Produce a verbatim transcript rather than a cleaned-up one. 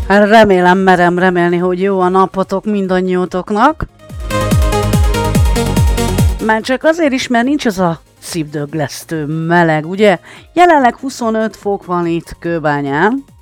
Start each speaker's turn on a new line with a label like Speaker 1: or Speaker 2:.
Speaker 1: Remélem, merem remélni, hogy jó a napotok mindannyiótoknak. Már csak azért is, mert nincs az a szívdöglesztő meleg, ugye? Jelenleg huszonöt fok van itt Kőbányán.